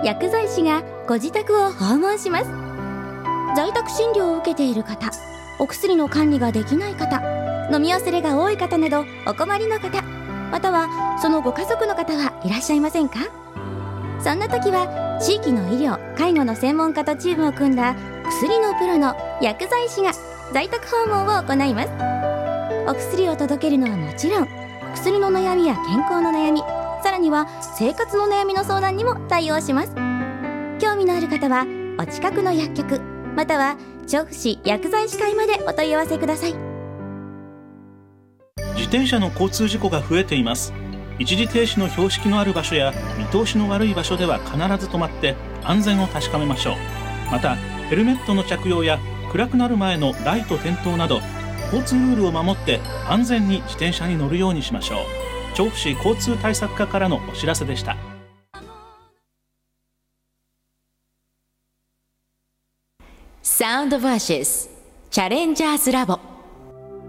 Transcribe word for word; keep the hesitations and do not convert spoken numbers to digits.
薬剤師がご自宅を訪問します。在宅診療を受けている方、お薬の管理ができない方、飲み忘れが多い方などお困りの方、またはそのご家族の方はいらっしゃいませんか？そんな時は地域の医療・介護の専門家とチームを組んだ薬のプロの薬剤師が在宅訪問を行います。お薬を届けるのはもちろん、薬の悩みや健康の悩み、さらには生活の悩みの相談にも対応します。興味のある方はお近くの薬局または調布市薬剤師会までお問い合わせください。 自転車の交通事故が増えています。一時停止の標識のある場所や見通しの悪い場所では必ず止まって安全を確かめましょう。またヘルメットの着用や暗くなる前のライト点灯など交通ルールを守って安全に自転車に乗るようにしましょう。調布市交通対策課からのお知らせでした。 サウンドバーシスチャレンジャーズラボ。